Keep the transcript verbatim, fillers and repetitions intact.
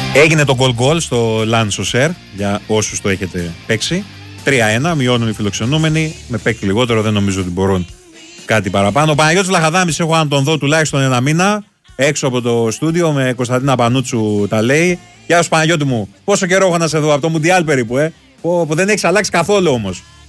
Έγινε το goal goal στο Λανσοσέρ για όσους το έχετε παίξει. τρία ένα, μειώνουν οι φιλοξενούμενοι. Με παίκτη λιγότερο δεν νομίζω ότι μπορούν κάτι παραπάνω. Ο Παναγιώτης Λαχαδάμης, έχω να τον δω τουλάχιστον ένα μήνα έξω από το στούντιο με Κωνσταντίνα Πανούτσου τα λέει. Γεια σου Παναγιώτη μου, πόσο καιρό έχω να σε δω από το Μουντιάλ περίπου, ε. Που δεν έχεις αλλάξει καθόλου όμως.